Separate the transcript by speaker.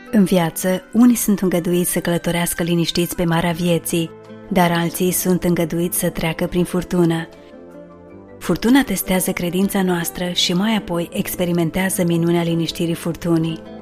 Speaker 1: În viață, unii sunt îngăduiți să călătorească liniștiți pe marea vieții, dar alții sunt îngăduiți să treacă prin furtună. Furtuna testează credința noastră și mai apoi experimentează minunea liniștirii furtunii.